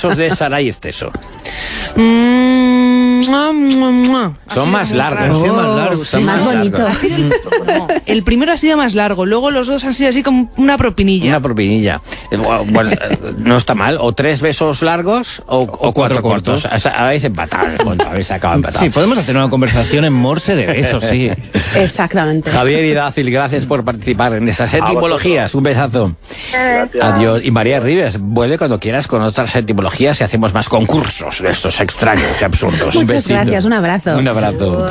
besos de Saray Esteso? Son más largos. Son más bonitos. El primero ha sido más largo, luego los dos han sido así como una propinilla. Una propinilla. Bueno, no está mal. O 3 besos largos o 4 cortos. Habéis empatado. Habéis acabado empatado. Sí, podemos hacer una conversación en morse de besos, sí. Exactamente. Javier y Dácil, gracias por participar en estas etimologías. Un besazo. Gracias. Adiós. Y María Ribes, vuelve cuando quieras con otras etimologías y hacemos más concursos de estos extraños y absurdos. Muchas gracias, un abrazo. Un abrazo.